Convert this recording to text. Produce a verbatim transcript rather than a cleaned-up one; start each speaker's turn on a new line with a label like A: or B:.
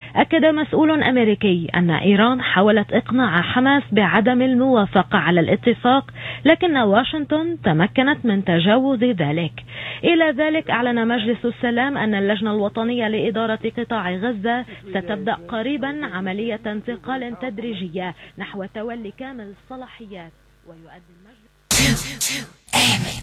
A: أكد مسؤول أمريكي أن إيران حاولت إقناع حماس بعدم الموافقة على الاتفاق، لكن واشنطن تمكنت من تجاوز ذلك. إلى ذلك أعلن مجلس السلام أن اللجنة الوطنية لإدارة قطاع غزة ستبدأ قريبا عملية انتقال تدريجية نحو تولي كامل الصلاحيات، ويؤدي المجلس